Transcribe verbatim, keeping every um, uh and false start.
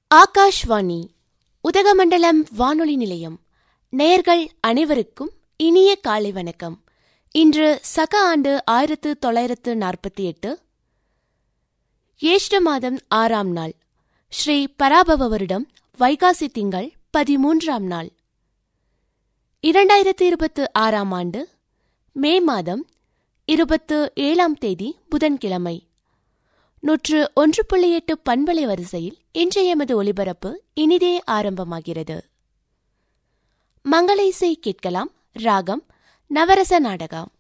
ஆகாஷ்வாணி உதகமண்டலம் வானொலி நிலையம். நேயர்கள் அனைவருக்கும் இனிய காலை வணக்கம். இன்று சக ஆண்டு ஆயிரத்து தொள்ளாயிரத்து நாற்பத்தி எட்டு ஏஷ்ட மாதம் ஆறாம் நாள், ஸ்ரீ பராபவ வருடம் வைகாசி திங்கள் பதிமூன்றாம் நாள், இரண்டாயிரத்து இருபத்து ஆறாம் ஆண்டு மே மாதம் இருபத்து ஏழாம் தேதி புதன்கிழமை. நூற்று ஒன்று புள்ளி எட்டு பண்பலை வரிசையில் இன்றைய எமது ஒலிபரப்பு இனிதே ஆரம்பமாகிறது. மங்கள இசை கேட்கலாம். ராகம் நவரச நாடகம்.